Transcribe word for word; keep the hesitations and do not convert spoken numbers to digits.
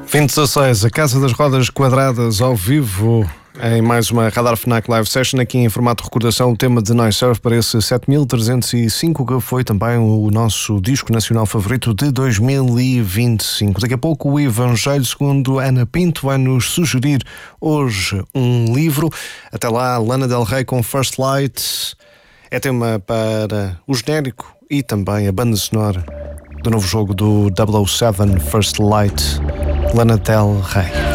vinte e dezasseis, a Casa das Rodas Quadradas ao vivo em mais uma Radar Fnac Live Session, aqui em formato de recordação, o tema de Nice Surf para esse sete mil trezentos e cinco, que foi também o nosso disco nacional favorito de dois mil e vinte e cinco. Daqui a pouco o Evangelho segundo Ana Pinto vai nos sugerir hoje um livro. Até lá, Lana Del Rey com First Light é tema para o genérico e também a banda sonora do novo jogo do double oh seven, First Light, Lana Del Rey.